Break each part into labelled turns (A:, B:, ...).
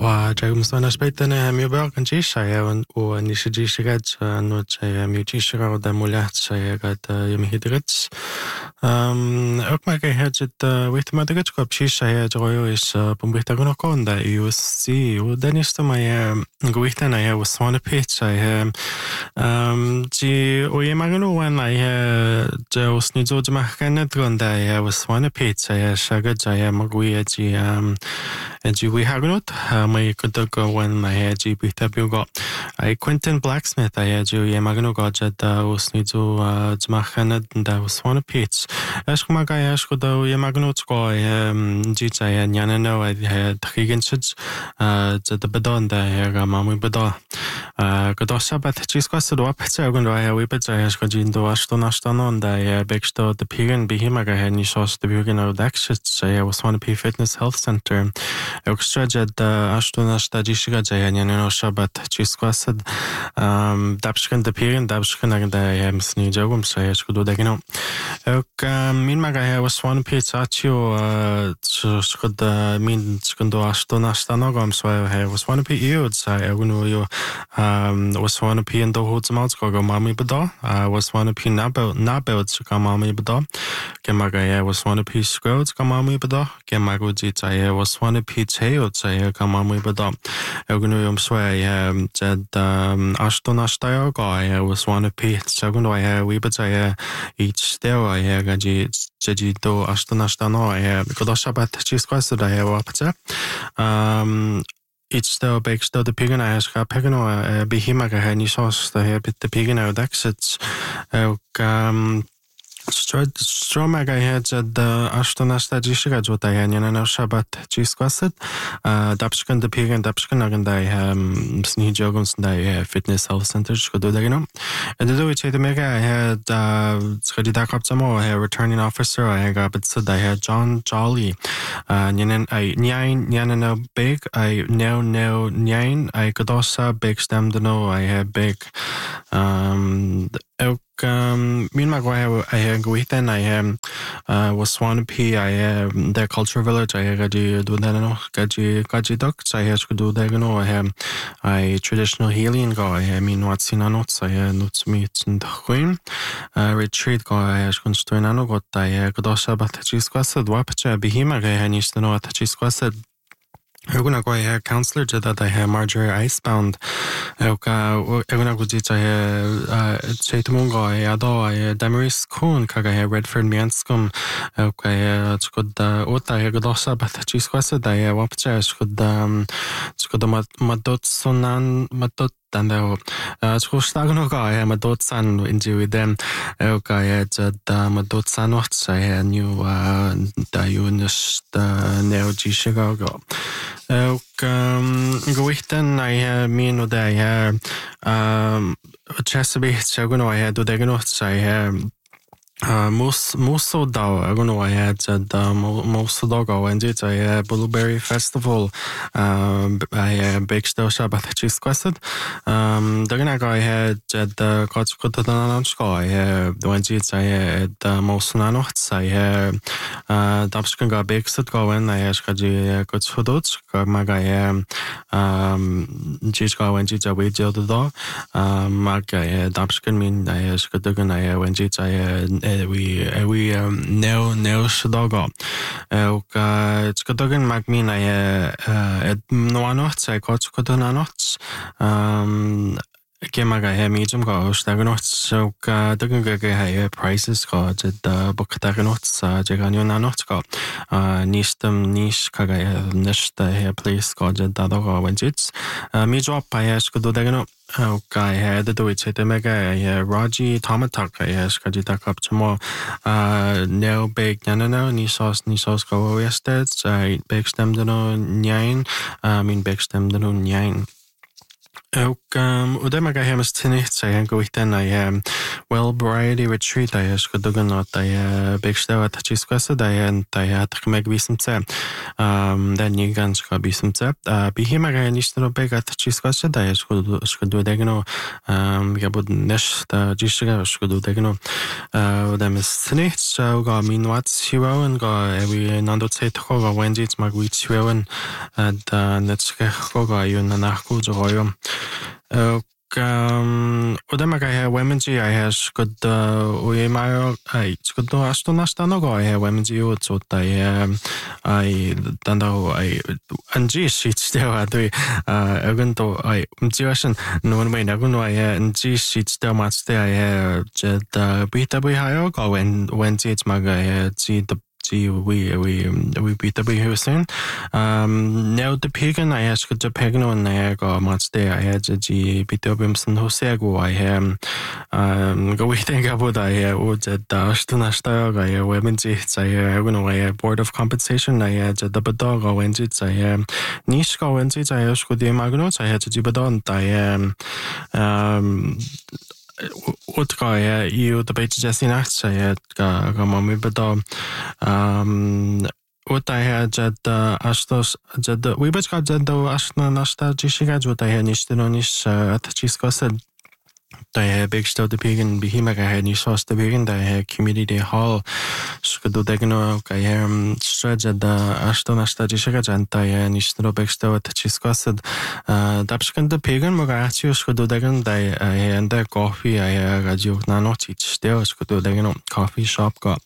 A: وجاي spetene mi början gisha och ni ska gisha rätt nu säger mi gisha och det mulat säger att jag mi hidrets och man kan helt vet man det ska gisha jag tror ju är på mitt agna konda ju se och det nästa mig goitarna jag och såna pizza ji och jag magno when I just ni så man kan inte grunda jag och såna pizza jag ska jag magoia ji we har gnut my kunta go when I had ji bita bugo I Quentin Blacksmith I had ju magno gadget os ni zo zmachana da was one pitch ask ma ga ask do je magno sko ji ja nyana no I had trigensit the bedon da ga mamu bedo godo sabat ji sko so up so go I we bet I ask ji do asto nastanon da beksto the pigen be him ga ni so the pigen of exit say I was one p fitness health center extra jed asto Stadishiga Jayaniano Shabat Chisquasad Dapskan the Pirin Dapskan the Sni Jogum Sayas could do the Gino. Min Magaya was one pizza could mean Skundo Astona Stanogam, so I was one p youths. I you was one p and the hoods mouths go mammy bedo. I was one p nabels come mammy bedo. Gemagaya was one p scrolls come mammy bedo. Gemagujit I was one p tails I come mammy bedo. Egunum sway said Astona Stayoga was one of Pete, second I we but I each there I gaji Jejito Astona Stano I because Shabat Chisquas I have up each the bakes the piggen I ask a pegano be him like a henny sauce the bit the piggen out exits Stromag I had the Astona Stadishiga Jotayanian and Shabat Chisquasit, Dapskan the pig and Dapskan and I Sni Jogons and I fitness health centers could do that, you know. And the do it the mega I had Skadidak up some more, I had returning officer, I got but said I had John Jolly, Nyan I Nyan big, I now Nyan, I could also big stem to know I had big mean my I had with then I was Swan P I the culture village I got do that no gaji ducks I had to do that no I traditional healing guy I mean what's in a notes I nuts meat and queen retreat guy I had constructed no got I could also but she's quasted wapacha be him I used to know what she's quasted Eguna go counselor that I have Marjorie Icebound. Eguna go dit I Chaytumungo I Damaris Coon Kaga Redford Mianscum could Ota Godosa but she's quested I wapchas could Madotsonan Matot and Schostagno I am a dot son into with them. Okay, Madot Sanots I knew Dayunis Neo G Chicago. Goichten I mean what I Chesapeake Chagono I had to diagnose I most so I don't know I had most dog and it I Blueberry Festival I baked the shop at cheese quested the gonna go I had the God's good I when it's I had most nanots I had Dapskan got baked it going I asked Kaji good foods Maga Jis go when it's a way to the dog Maga Dapskan mean I asked the gun I when it's I we no shodago it's godogan magmin I no anots I got godananos Gemaga medium go staganots so the prices got the book taganots jaganionanos go nistem niche kaga nest place got the dog when it's me drop I ask do dagano Okay, I had to do it. The mega Raji Tomatak, I asked Kajitak up to more no big Yanano, Nisos go yesterday. I baked them the no nine, I mean baked them the no nine. Og det mag hem tinnicht say go then I well variety retreat I scodugan not I big show at chisquasa and I had to make visum then you guns got visum be him again no big at chisquasa I scodu degno gabud nesh the jishiga scodu degno them is tinnicht so got mean what's hero and got every nando say to go when it's mag we and let's go you nanako joyo og det mag jeg women G I has good we my I good to astronasta no go I women G ut så I dando I and G sheet still at we to I situation no one way no I and G sheet still much there I just BW higher go when it's mag G the we beat the big soon. Now the pagan I asked the pagan on I got much there. I had the beat up Bimson Hosego. I am go we think about I would at Ashtonasta. I women it's I know I board of compensation. I had the dog or when it's I niche go when it's I asked the magnots. I had to do on Utga you the page just in acts I had mommy but what I had at Astos we but got the Ashna Nasta Jishiga what I had Nishtonish at Chisco said the big stuff the pig and Behemoth I had new sauce the pig and I community hall Skudu Degno I stretch at the Ashton Astajisha and I Nishno big stuff at Chisco said Dapskan the pagan Mogatio Skudu Degan and the coffee I got you not each there Skudu Degano coffee shop got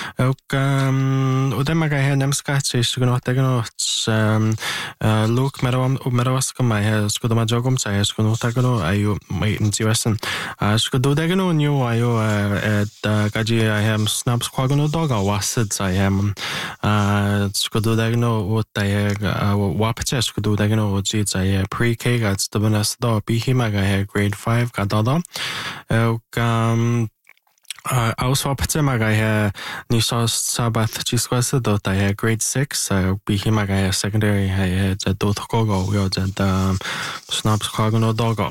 A: Udemaga had them scratches to go Degano look Meroskam I has Skudama Jogum I has Kunotagano I might in Skudu Degano new I at Gaji I am snaps quagano dog or wasset I am Skudu Degano what I wapaches Skudu Degano cheats I pre-K got stubbornness dog be him I grade 5 got dada I was hoping I had Nisha Sabbath Chisquasa dot I had grade 6 be him I had secondary I had a dot gogo we had snaps quagano dog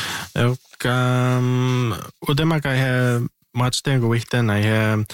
A: Udemag I had much thing with then I had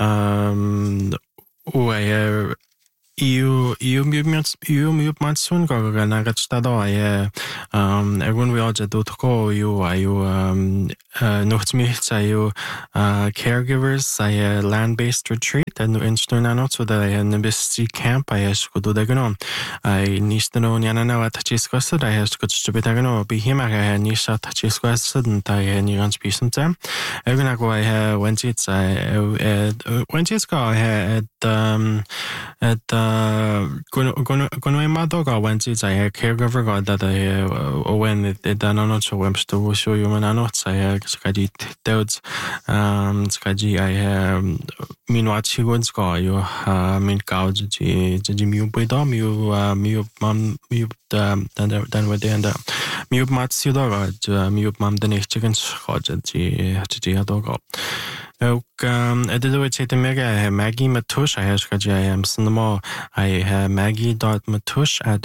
A: you might soon go and I got started. Everyone we all just do to call you. Are you not me? Are you caregivers? I land-based retreat and instrument so that I had a camp. I asked to do the I need to know Yana at Chisquasted. I asked to be taken be him. I had Nisha Chisquasted and I had Niran Species. Every go I went it's went it's go I had at Gunway Madoga when it's I caregiver got that I when it done not so I'm still show you when I not I Skaji doubts Skaji I mean what she would go you mean gouge Jimmy Budom you mum you done with the end Mu Matsudoga Mu Mam the next chickens Hodge dog I did it say to Mega Maggie Matush. I have I am Sinamo. I have Maggie.matush at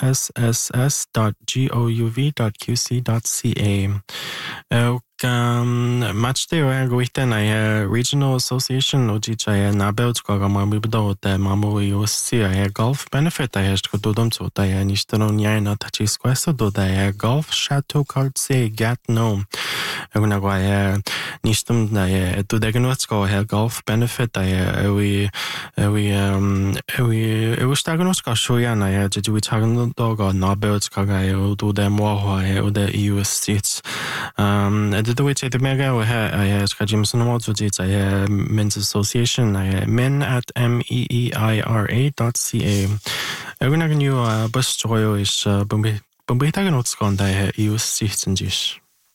A: sss.gouv.qc.ca. Match there I go then I regional association OGI Nabelt Gogama the Mamu UC I golf benefit I have to do them so I Nishton Yana Tachis Quest do I golf chateau card say get no. I'm gonna go Nishton I do the notes go golf benefit I we was talking about Shoyan I did we talking dog or Nabelt Kaga do them more the EU states the way to mega I had Jimson also did I men's association I men at meeira.ca I'm gonna new bus joy is Bombay Tagan what's gone I use 16 dish.